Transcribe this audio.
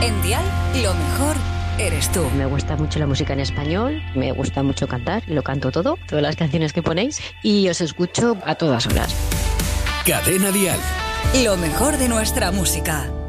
En Dial, lo mejor eres tú. Me gusta mucho la música en español, me gusta mucho cantar, lo canto todo, todas las canciones que ponéis, y os escucho a todas horas. Cadena Dial. Lo mejor de nuestra música.